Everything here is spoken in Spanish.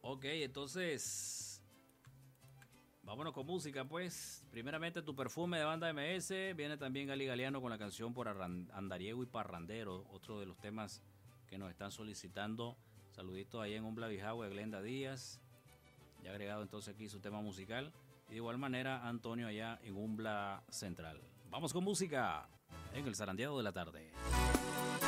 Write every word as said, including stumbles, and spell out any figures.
Ok, entonces, vámonos con música, pues. Primeramente, Tu Perfume de Banda M S. Viene también Gali Galeano con la canción Por Andariego y Parrandero, otro de los temas que nos están solicitando. Saluditos ahí en Umbla Bijagua de Glenda Díaz. Ya agregado entonces aquí su tema musical. Y de igual manera, Antonio allá en Umbla Central. Vamos con música en el zarandeado de la tarde.